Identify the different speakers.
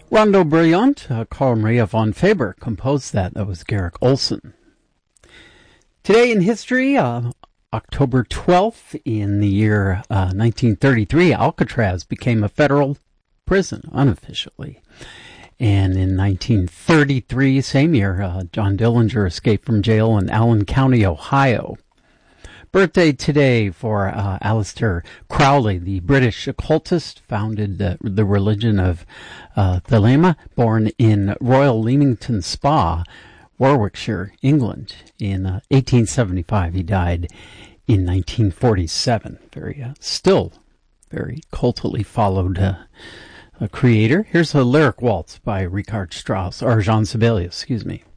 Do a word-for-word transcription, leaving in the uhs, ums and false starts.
Speaker 1: Rondo Brilliant, uh, Carl Maria von Faber composed that. That was Garrick Olson. Today in history, uh, October twelfth, in the year uh, nineteen thirty-three, Alcatraz became a federal prison, unofficially. And in nineteen thirty-three, same year, uh, John Dillinger escaped from jail in Allen County, Ohio. Birthday today for uh, Aleister Crowley, the British occultist, founded uh, the religion of uh, Thelema, born in Royal Leamington Spa, Warwickshire, England, in uh, eighteen seventy-five. He died in nineteen forty-seven. Very, uh, still very cultily followed uh, a creator. Here's a lyric waltz by Richard Strauss, or Jean Sibelius, excuse me.